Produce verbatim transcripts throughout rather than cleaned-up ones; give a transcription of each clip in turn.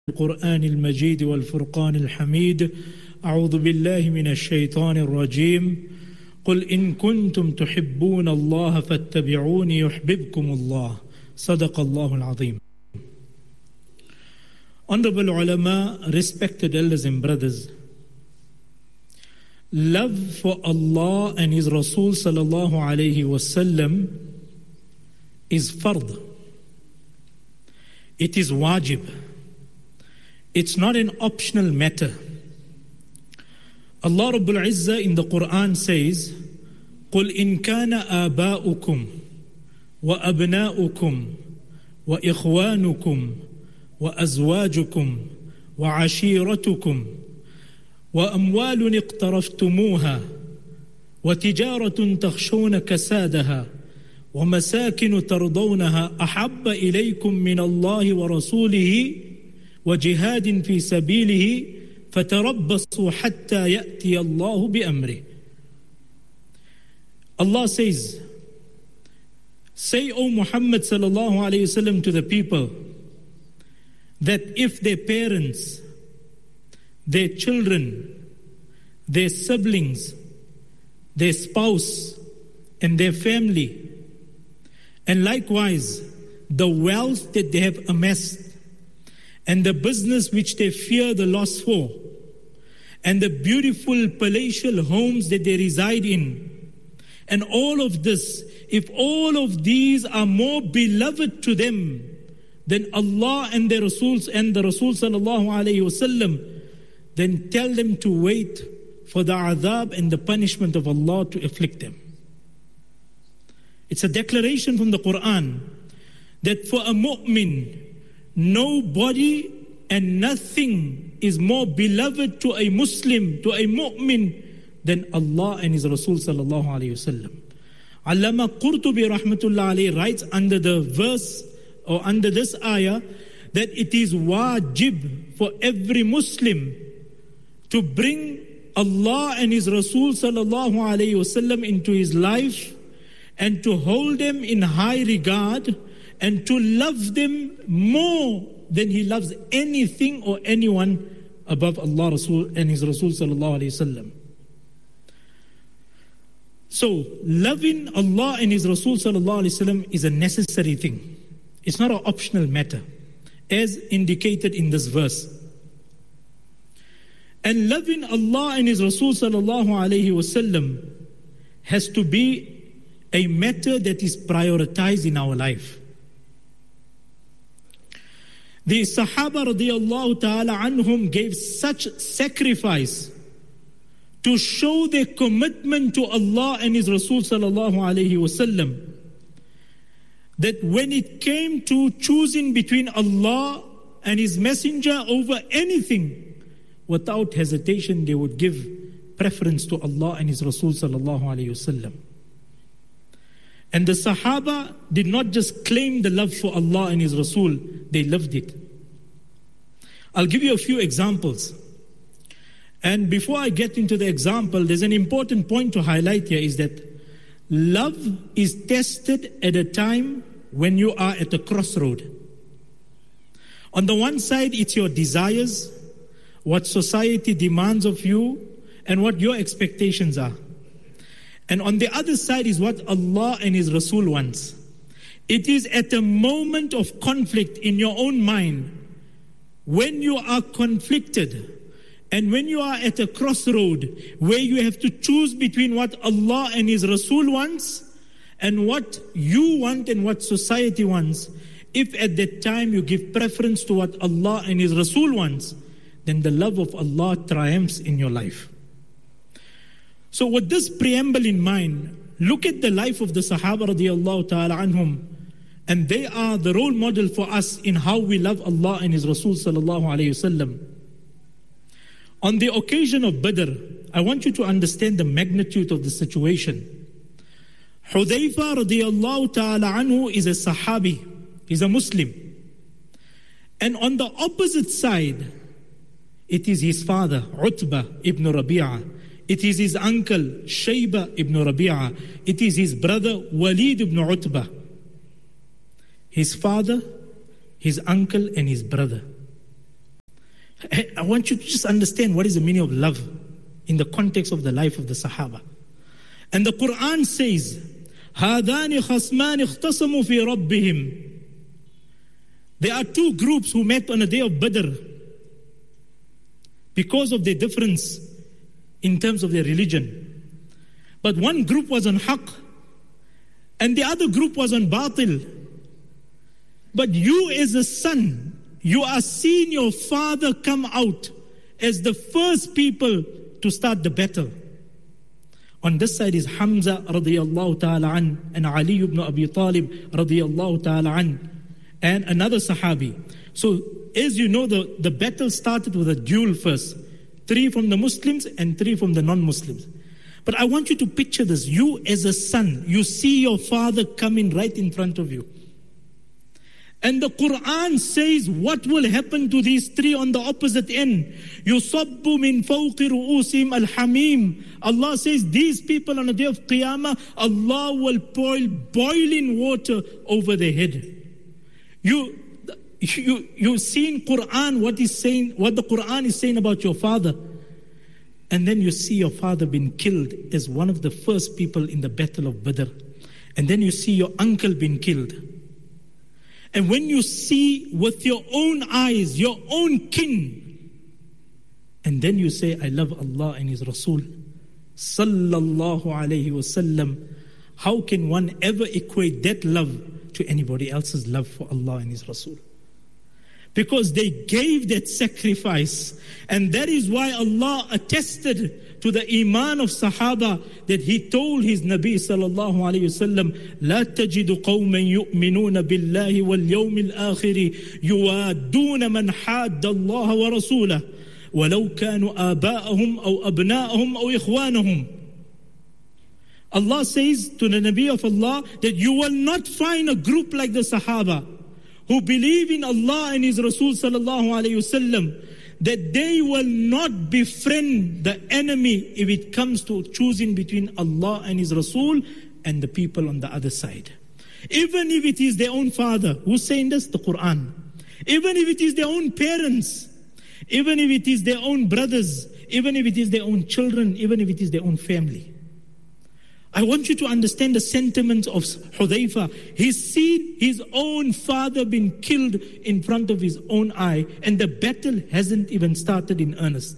القرآن المجيد والفرقان الحميد أعوذ بالله من الشيطان الرجيم قل إن كنتم تحبون الله فاتبعوني يحببكم الله صدق الله العظيم. Honorable ulama, respected elders and brothers, love for Allah and His Rasul sallallahu alayhi wasallam is fard. It is wajib. It's not an optional matter. Allah Rabbul Izzah in the Quran says, قُلْ إِن كَانَ آبَاؤُكُمْ وَأَبْنَاؤُكُمْ وَإِخْوَانُكُمْ وَأَزْوَاجُكُمْ وَعَشِيرَتُكُمْ وَأَمْوَالٌ اقْتَرَفْتُمُوهَا وَتِجَارَةٌ تَخْشَوْنَ كَسَادَهَا وَمَسَاكِنُ تَرْضَوْنَهَا أَحَبَّ إِلَيْكُم مِّنَ اللَّهِ وَرَسُولِهِ وَجِهَادٍ فِي سَبِيلِهِ فَتَرَبَّصُوا حَتَّى يَأْتِيَ اللَّهُ بِأَمْرِهِ. Allah says, say, O Muhammad sallallahu alayhi wasallam to the people, that if their parents, their children, their siblings, their spouse, and their family, and likewise the wealth that they have amassed, and the business which they fear the loss for, and the beautiful palatial homes that they reside in, and all of this, if all of these are more beloved to them than Allah and their Rasuls and the Rasul sallallahu alayhi wasallam, then tell them to wait for the adhab and the punishment of Allah to afflict them. It's a declaration from the Quran that for a mu'min, nobody and nothing is more beloved to a Muslim, to a mu'min, than Allah and His Rasul sallallahu alayhi wasallam. Allama Qurtubi rahmatullah alayhi writes under the verse or under this ayah that it is wajib for every Muslim to bring Allah and His Rasul sallallahu alayhi wasallam into his life and to hold them in high regard and to love them more than he loves anything or anyone above Allah Rasul and His Rasul sallallahu alayhi wasallam. So, loving Allah and His Rasul sallallahu alayhi wasallam is a necessary thing. It's not an optional matter, as indicated in this verse. And loving Allah and His Rasul sallallahu alayhi wasallam has to be a matter that is prioritized in our life. The Sahaba radiyallahu ta'ala anhum gave such sacrifice to show their commitment to Allah and His Rasul sallallahu alayhi wasallam, that when it came to choosing between Allah and His Messenger over anything, without hesitation they would give preference to Allah and His Rasul sallallahu alayhi wasallam. And the Sahaba did not just claim the love for Allah and His Rasul, they lived it. I'll give you a few examples. And before I get into the example, there's an important point to highlight here, is that love is tested at a time when you are at a crossroad. On the one side, it's your desires, what society demands of you, and what your expectations are. And on the other side is what Allah and His Rasul wants. It is at a moment of conflict in your own mind, when you are conflicted, and when you are at a crossroad where you have to choose between what Allah and His Rasul wants and what you want and what society wants, if at that time you give preference to what Allah and His Rasul wants, then the love of Allah triumphs in your life. So with this preamble in mind, look at the life of the Sahaba radiyallahu ta'ala anhum, and they are the role model for us in how we love Allah and His Rasul sallallahu alayhi wasallam. On the occasion of Badr, I want you to understand the magnitude of the situation. Hudayfa radiyallahu ta'ala anhu is a Sahabi, he's a Muslim. And on the opposite side, it is his father, Utbah ibn Rabi'ah. It is his uncle, Shayba ibn Rabi'ah. It is his brother, Walid ibn Utbah. His father, his uncle, and his brother. I want you to just understand what is the meaning of love in the context of the life of the Sahaba. And the Quran says, هَذَانِ خَصْمَانِ اخْتَصَمُوا فِي رَبِّهِمْ. There are two groups who met on the day of Badr because of their difference in terms of their religion. But one group was on haqq and the other group was on batil. But you as a son, you are seeing your father come out as the first people to start the battle. On this side is Hamza radiyallahu ta'ala an, and Ali ibn Abi Talib radiyallahu ta'ala an, and another Sahabi. So as you know, the, the battle started with a duel first. Three from the Muslims and three from the non-Muslims. But I want you to picture this. You as a son, you see your father coming right in front of you. And the Quran says what will happen to these three on the opposite end. يُصَبُّ مِنْ فَوْقِ رُؤُوسِهِمْ الْحَمِيمِ. Allah says these people on the day of Qiyamah, Allah will pour boiling water over their head. You, you, you see in Quran what is saying, what the Quran is saying about your father. And then you see your father being killed as one of the first people in the battle of Badr. And then you see your uncle being killed. And when you see with your own eyes, your own kin, and then you say, I love Allah and His Rasul, sallallahu alayhi wasallam, how can one ever equate that love to anybody else's love for Allah and His Rasul? Because they gave that sacrifice. And that is why Allah attested to the iman of Sahaba that He told His Nabi sallallahu alayhi wasallam, لا تجد قوما يؤمنون بالله واليوم الآخر يوادون من حاد الله ورسوله ولو كانوا آباءهم أو أبناءهم أو إخوانهم. Allah says to the Nabi of Allah that you will not find a group like the Sahaba who believe in Allah and His Rasul sallallahu alayhi wasallam, that they will not befriend the enemy if it comes to choosing between Allah and His Rasul and the people on the other side. Even if it is their own father. Who's saying this? The Quran. Even if it is their own parents, even if it is their own brothers, even if it is their own children, even if it is their own family. I want you to understand the sentiments of Hudhayfa. He's seen his own father being killed in front of his own eye, and the battle hasn't even started in earnest.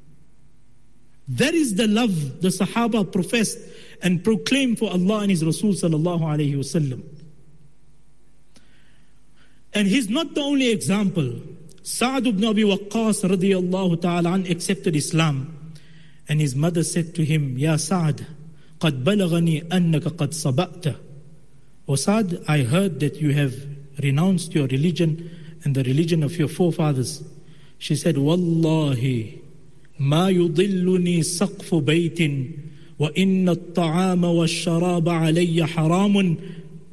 That is the love the Sahaba professed and proclaimed for Allah and His Rasul sallallahu alayhi wasallam. And he's not the only example. Sa'd ibn Abi Waqqas radiyallahu ta'ala an accepted Islam, and his mother said to him, Ya Sa'd, قَدْ بَلَغَنِي أَنَّكَ قَدْ صَبَأْتَ. O Sa'd, I heard that you have renounced your religion and the religion of your forefathers. She said, وَاللَّهِ مَا يُضِلُّنِي سَقْفُ بَيْتٍ وَإِنَّ الطَّعَامَ وَالشَّرَابَ عَلَيَّ حَرَامٌ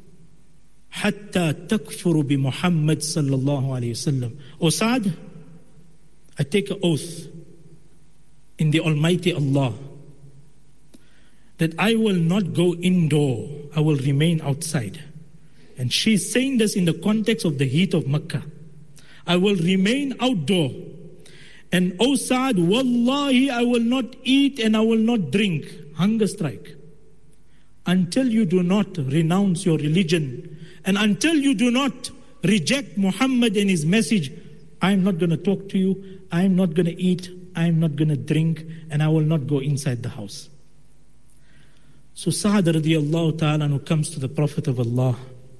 حَتَّى تَكْفُرُ بِمُحَمَّدٍ صَلَّى اللَّهُ عَلَيْهِ وسلم. O Sa'd, I take an oath in the Almighty Allah that I will not go indoor, I will remain outside. And she's saying this in the context of the heat of Makkah. I will remain outdoor. And O Sa'd, wallahi, I will not eat and I will not drink, hunger strike, until you do not renounce your religion, and until you do not reject Muhammad and his message. I'm not going to talk to you, I'm not going to eat, I'm not going to drink, and I will not go inside the house. So Sa'd radiallahu ta'ala who comes to the Prophet of Allah,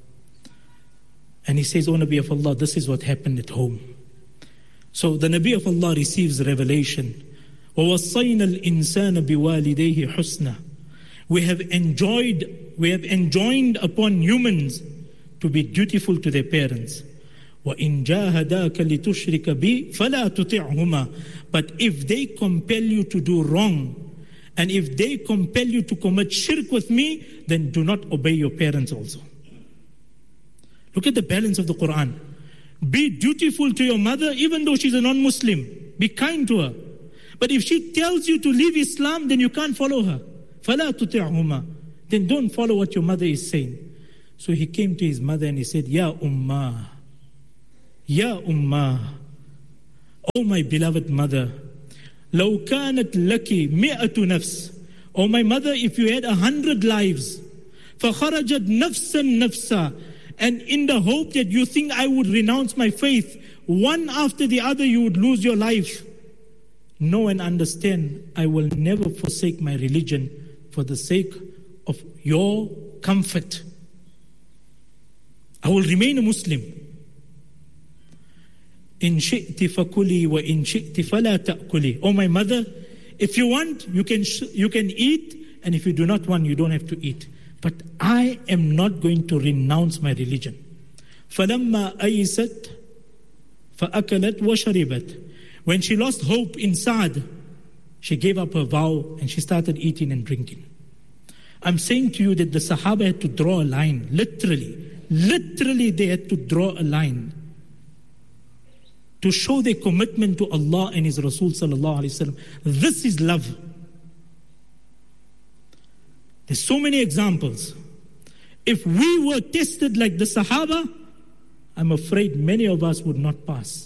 and he says, O Nabi of Allah, this is what happened at home. So the Nabi of Allah receives revelation. وَوَصَّيْنَا الْإِنسَانَ بِوَالِدَيْهِ حُسْنًا. We have enjoyed, we have enjoined upon humans to be dutiful to their parents. وَإِنْ جَاهَدَاكَ لِتُشْرِكَ بِي فَلَا تُطِعْهُمَا. But if they compel you to do wrong, and if they compel you to commit shirk with me, then do not obey your parents also. Look at the balance of the Quran. Be dutiful to your mother even though she's a non-Muslim. Be kind to her. But if she tells you to leave Islam, then you can't follow her. فَلَا تُطِعْهُمَا. Then don't follow what your mother is saying. So he came to his mother and he said, Ya Ummah, Ya Ummah, Oh my beloved mother, لو كانت لك مئة نفس. Oh my mother, if you had a hundred lives, فخرجت نفسا نفسا, and in the hope that you think I would renounce my faith, one after the other you would lose your life. Know and understand, I will never forsake my religion for the sake of your comfort. I will remain a Muslim. In shi'ti fakuli wa in shi'ti fala ta'kuli. Oh my mother, if you want, you can you can eat, and if you do not want, you don't have to eat. But I am not going to renounce my religion. فَلَمَّا أَيْسَتْ فَأَكَلَتْ وَشَرِبَتْ. When she lost hope in Sa'd, she gave up her vow and she started eating and drinking. I'm saying to you that the Sahaba had to draw a line, literally. Literally they had to draw a line to show their commitment to Allah and His Rasul sallallahu alaihi wasallam. This is love. There's so many examples. If we were tested like the Sahaba, I'm afraid many of us would not pass.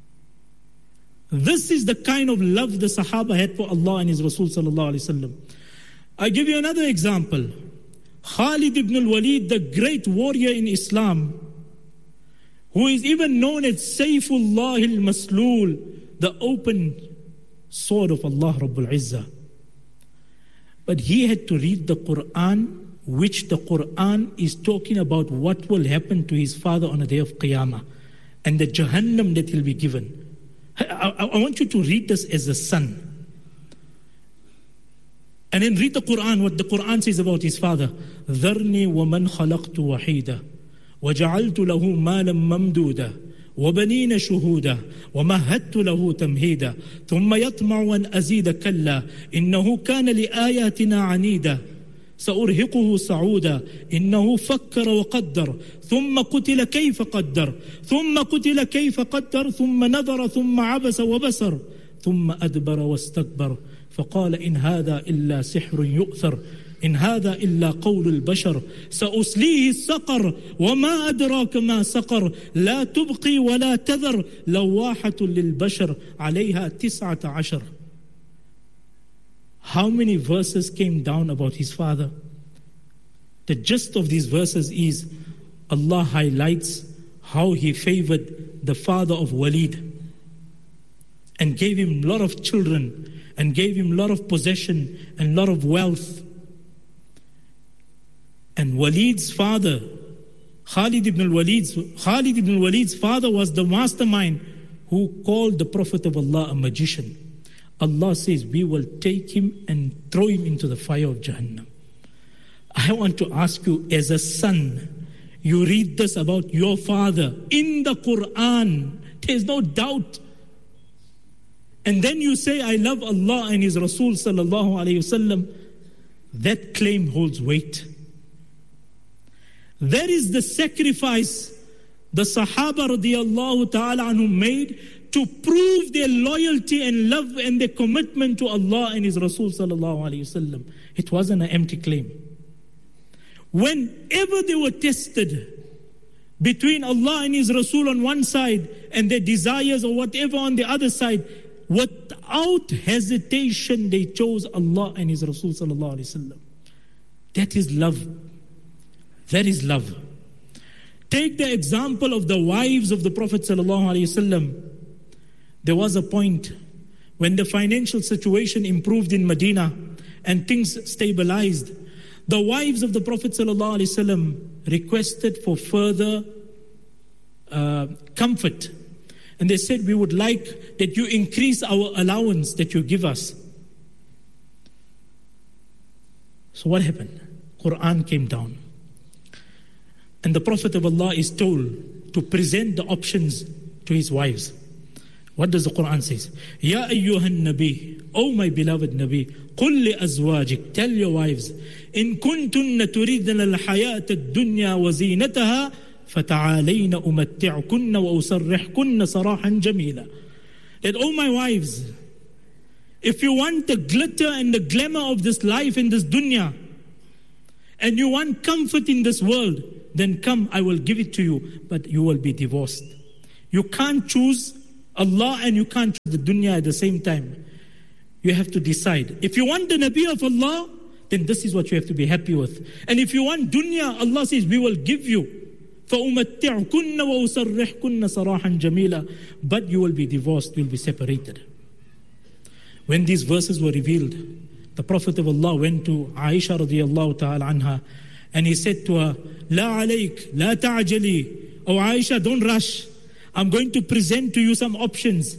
This is the kind of love the Sahaba had for Allah and His Rasul sallallahu alaihi wasallam. I give you another example. Khalid ibn al-Walid, the great warrior in Islam, who is even known as Sayfullah al-Maslul, the open sword of Allah Rabbul Izzah. But he had to read the Quran, which the Quran is talking about what will happen to his father on the day of Qiyamah and the Jahannam that he'll be given. I, I, I want you to read this as a son. And then read the Quran, what the Quran says about his father. ذَرْنِي وَمَنْ خَلَقْتُ وَحِيدًا وَجَعَلْتُ لَهُ مَالًا مَمْدُودًا وَبَنِينَ شُهُودًا وَمَهَّدتُ لَهُ تَمْهِيدًا ثُمَّ يَطْمَعُ أَنْ أَزِيدَ كَلَّا إِنَّهُ كَانَ لِآيَاتِنَا عَنِيدًا سأرهقه صعودا إنه فكر وقدر ثم قتل كيف قدر ثم قتل كيف قدر ثم نظر ثم عبس وبصر ثم أدبر واستكبر فقال إن هذا إلا سحر يؤثر إن هذا إلا قول البشر سأصليه السقر وما أدراك ما سقر لا تبقي ولا تذر لواحة للبشر عليها تسعة عشر. How many verses came down about his father? The gist of these verses is Allah highlights how He favored the father of Walid and gave him a lot of children and gave him a lot of possession and a lot of wealth. And Walid's father, Khalid ibn al-Walid's, Khalid ibn al-Walid's father was the mastermind who called the Prophet of Allah a magician. Allah says, we will take him and throw him into the fire of Jahannam. I want to ask you, as a son, you read this about your father in the Quran, there's no doubt. And then you say, I love Allah and His Rasul sallallahu alayhi wasallam. That claim holds weight. That is the sacrifice the Sahaba radiyallahu ta'ala anhum made to prove their loyalty and love and their commitment to Allah and His Rasul sallallahu alayhi wasallam. It wasn't an empty claim. Whenever they were tested between Allah and His Rasul on one side and their desires or whatever on the other side, without hesitation they chose Allah and His Rasul sallallahu alayhi wasallam. That is love. That is love. Take the example of the wives of the Prophet sallallahu alayhi wasallam. There was a point when the financial situation improved in Medina and things stabilized. The wives of the Prophet ﷺ requested for further uh, comfort. And they said, we would like that you increase our allowance that you give us. So what happened? Quran came down. And the Prophet of Allah is told to present the options to his wives. What does the Quran say? Ya ayyuhan nabi, O my beloved Nabi, قل لأزواجك, tell your wives, إن كنتن تريدن الحياة الدنيا وزينتها فتعالين أمتعكن وأسرحكن سراحا جميلا. That, oh my wives, if you want the glitter and the glamour of this life in this dunya, and you want comfort in this world, then come, I will give it to you, but you will be divorced. You can't choose Allah and you can't choose the dunya at the same time. You have to decide. If you want the Nabi of Allah, then this is what you have to be happy with. And if you want dunya, Allah says, we will give you. فَأُمَتِّعْكُنَّ وَأُسَرِّحْكُنَّ سَرَاحًا جَمِيلًا. But you will be divorced, you will be separated. When these verses were revealed, the Prophet of Allah went to Aisha radiallahu ta'ala anha, and he said to her, La alayk, la ta'ajali. Oh Aisha, don't rush. I'm going to present to you some options.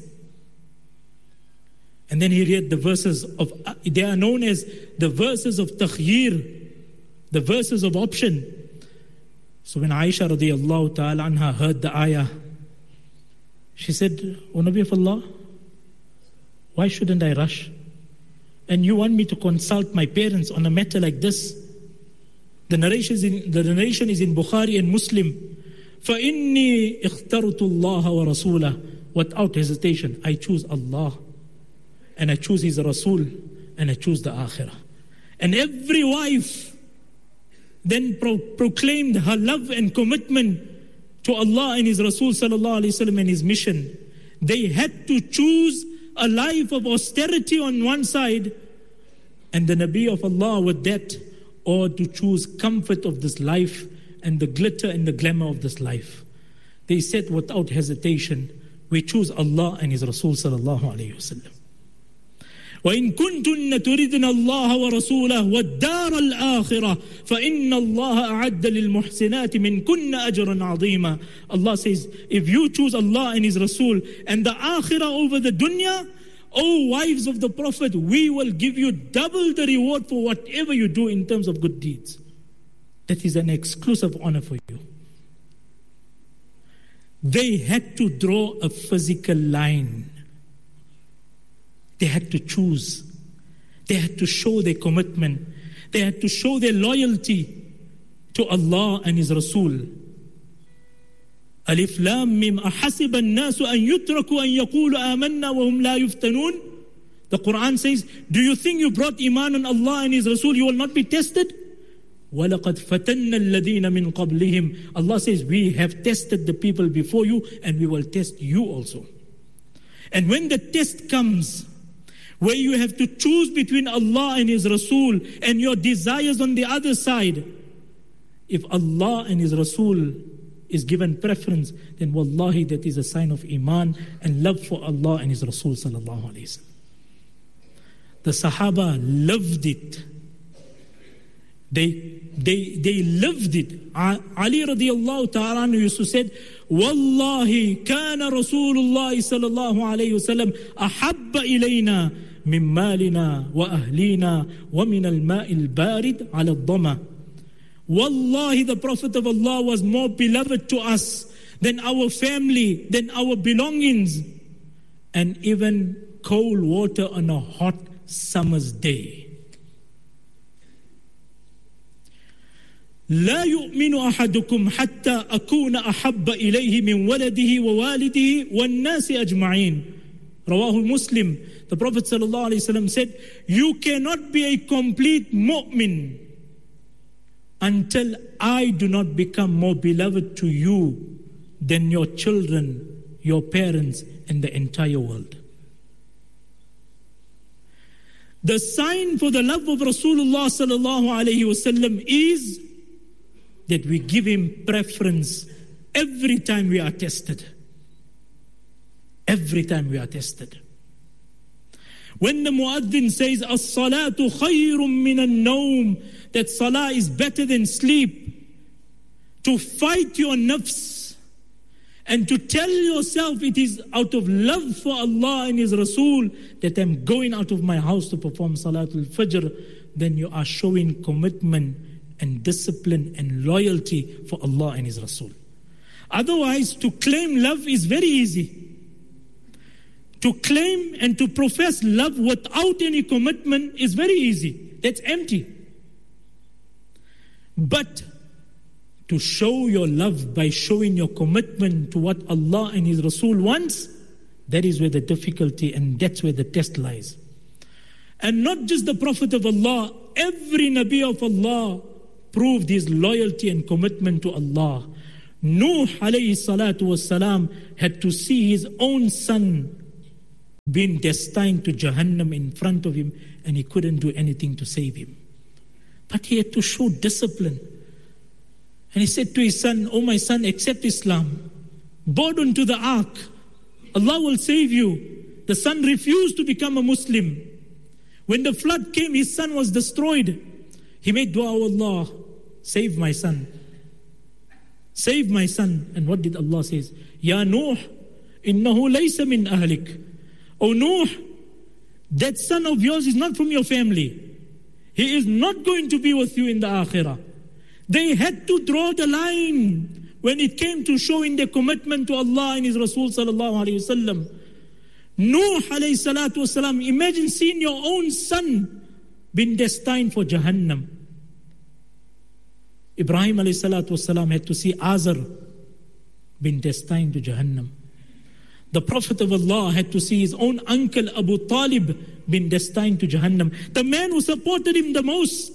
And then he read the verses of, they are known as the verses of takhyir, the verses of option. So when Aisha radiallahu ta'ala anha heard the ayah, she said, O Nabi of Allah, why shouldn't I rush? And you want me to consult my parents on a matter like this? The narration is in, the narration is in Bukhari and Muslim. فَإِنِّي اخْتَرْتُ اللَّهَ وَرَسُولَهُ. Without hesitation, I choose Allah, and I choose His Rasul, and I choose the Akhirah. And every wife then pro- proclaimed her love and commitment to Allah and His Rasul sallallahu alaihi wasallam and His mission. They had to choose a life of austerity on one side, and the Nabi of Allah with that, or to choose comfort of this life and the glitter and the glamour of this life. They said without hesitation, we choose Allah and His Rasul sallallahu alayhi wa sallam. وَإِن كُنْتُنَّ تُرِدْنَ اللَّهَ وَرَسُولَهُ وَالدَّارَ الْآخِرَةِ فَإِنَّ اللَّهَ أَعَدَّ لِلْمُحْسِنَاتِ مِنْ كُنَّ أَجْرًا عَظِيمًا. Allah says, if you choose Allah and His Rasul and the Akhirah over the dunya, O wives of the Prophet, we will give you double the reward for whatever you do in terms of good deeds. That is an exclusive honor for you. They had to draw a physical line. They had to choose. They had to show their commitment. They had to show their loyalty to Allah and His Rasul. Alif Lam Mim ahasiba an-nasu an yutraku an yaqulu amanna wa hum la yuftanun. The Quran says, do you think you brought iman on Allah and His Rasul, you will not be tested? وَلَقَدْ فَتَنَّ الَّذِينَ مِنْ قَبْلِهِمْ. Allah says, we have tested the people before you, and we will test you also. And when the test comes, where you have to choose between Allah and His Rasul and your desires on the other side, if Allah and His Rasul is given preference, then wallahi that is a sign of iman and love for Allah and His Rasul sallallahu alayhi wa sallam. The Sahaba loved it. They they they lived it. Ali radiallahu ta'ala anhu used to say, Wallahi kana Rasulullah sallallahu alayhi wa sallam ahabba ilayna min malina wa ahlina wa min al-ma'i al-barid ala al-dama. Wallahi, the Prophet of Allah was more beloved to us than our family, than our belongings, and even cold water on a hot summer's day. لا يؤمن أحدكم حتى أكون أحب إليه من ولده ووالده والناس أجمعين. Rawahu Muslim. The Prophet sallallahu alaihi wasallam said, you cannot be a complete mu'min until I do not become more beloved to you than your children, your parents, and the entire world. The sign for the love of Rasulullah sallallahu alaihi wasallam is that we give him preference every time we are tested. Every time we are tested. When the muaddin says, as-salatu khayrun min an-nawm, that salah is better than sleep, to fight your nafs and to tell yourself it is out of love for Allah and His Rasul that I'm going out of my house to perform Salatul Fajr, then you are showing commitment and discipline and loyalty for Allah and His Rasul. Otherwise, to claim love is very easy. To claim and to profess love without any commitment is very easy. That's empty. But to show your love by showing your commitment to what Allah and His Rasul wants, that is where the difficulty and that's where the test lies. And not just the Prophet of Allah, every Nabi of Allah proved his loyalty and commitment to Allah. Nuh alayhi salatu was salam had to see his own son being destined to Jahannam in front of him, and he couldn't do anything to save him. But he had to show discipline. And he said to his son, "Oh my son, accept Islam. Board onto the ark. Allah will save you." The son refused to become a Muslim. When the flood came, his son was destroyed. He made dua, "Oh Allah, save my son. Save my son." And what did Allah say? "Ya Nuh, innahu laysa min ahlik." "Oh Nuh, that son of yours is not from your family. He is not going to be with you in the akhirah." They had to draw the line when it came to showing their commitment to Allah and His Rasul sallallahu alayhi wasallam. Nuh alayhi salatu wasalam, imagine seeing your own son being destined for Jahannam. Ibrahim alayhi salatu wasalam had to see Azar being destined to Jahannam. The Prophet of Allah had to see his own uncle Abu Talib being destined to Jahannam. The man who supported him the most.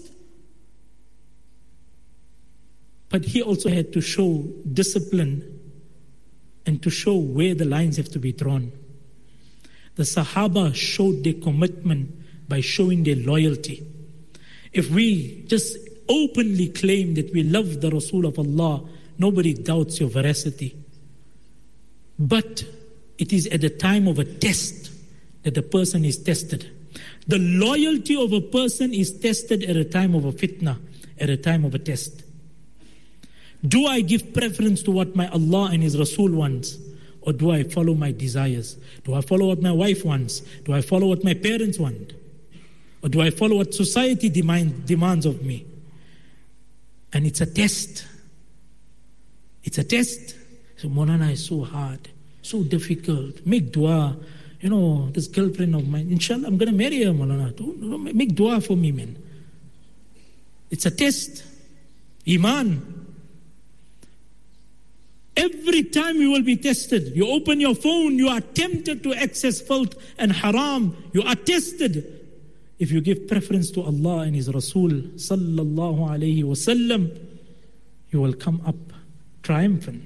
But he also had to show discipline and to show where the lines have to be drawn. The Sahaba showed their commitment by showing their loyalty. If we just openly claim that we love the Rasul of Allah, nobody doubts your veracity. But it is at the time of a test that the person is tested. The loyalty of a person is tested at a time of a fitna, at a time of a test. Do I give preference to what my Allah and His Rasul wants? Or do I follow my desires? Do I follow what my wife wants? Do I follow what my parents want? Or do I follow what society demand, demands of me? And it's a test. It's a test. So Maulana is so hard, so difficult. Make dua. You know, this girlfriend of mine, inshallah, I'm going to marry her, Maulana. Don't, make dua for me, man. It's a test. Iman. Every time you will be tested. You open your phone, you are tempted to access filth and haram. You are tested. If you give preference to Allah and His Rasul sallallahu alayhi wasallam, you will come up triumphant.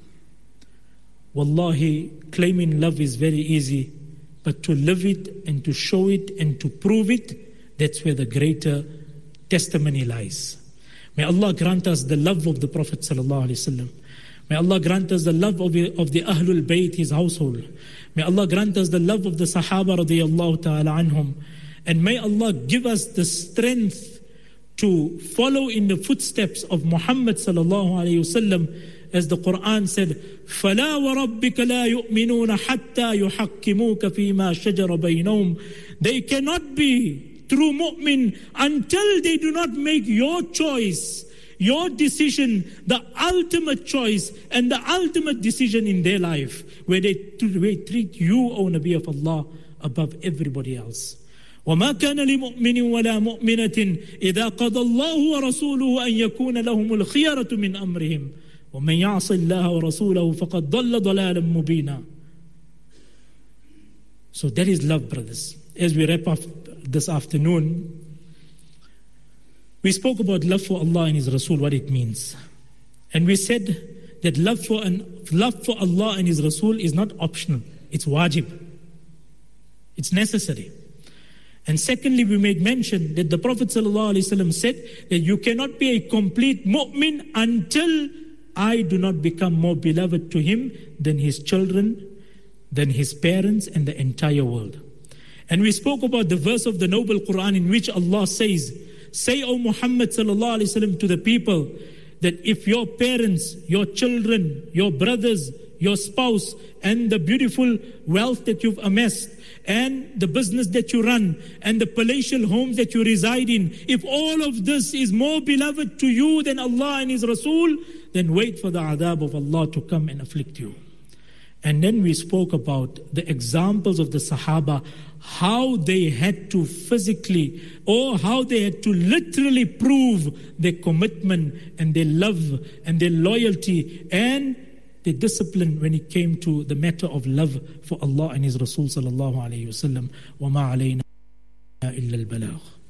Wallahi, claiming love is very easy, but to live it and to show it and to prove it, that's where the greater testimony lies. May Allah grant us the love of the Prophet sallallahu alayhi wasallam. May Allah grant us the love of the, of the Ahlul Bayt, his household. May Allah grant us the love of the Sahaba radiyallahu ta'ala anhum. And may Allah give us the strength to follow in the footsteps of Muhammad sallallahu alayhi wasallam, as the Quran said, فَلَا وَرَبِّكَ لَا يُؤْمِنُونَ حَتَّى يُحَكِّمُوكَ فِي مَا شَجَرَ بَيْنَهُمْ. They cannot be true mu'min until they do not make your choice, your decision, the ultimate choice and the ultimate decision in their life, where they treat you, O Nabi of Allah, above everybody else. وَمَا كَانَ لِمُؤْمِنٍ وَلَا مُؤْمِنَةٍ إِذَا قَضَى اللَّهُ وَرَسُولُهُ أَن يَكُونَ لَهُمُ الْخِيَرَةُ مِنْ أَمْرِهِمْ وَمَنْ يَعْصِ اللَّهَ وَرَسُولَهُ فَقَدْ ضَلَّ ضَلَالًا مُبِينًا. So that is love, brothers. As we wrap up this afternoon, we spoke about love for Allah and His Rasul, what it means. And we said that love for, an, love for Allah and His Rasul is not optional, it's wajib. It's necessary. And secondly, we made mention that the Prophet ﷺ said that you cannot be a complete mu'min until I do not become more beloved to him than his children, than his parents, and the entire world. And we spoke about the verse of the Noble Quran in which Allah says, say, O Muhammad sallallahu alaihi wasallam, to the people that if your parents, your children, your brothers, your spouse, and the beautiful wealth that you've amassed, and the business that you run, and the palatial homes that you reside in, if all of this is more beloved to you than Allah and His Rasul, then wait for the adab of Allah to come and afflict you. And then we spoke about the examples of the Sahaba, how they had to physically, or how they had to literally prove their commitment and their love and their loyalty and the discipline when it came to the matter of love for Allah and His Rasul sallallahu alayhi wa sallam. وَمَا عَلَيْنَا إِلَّا الْبَلَاغُ.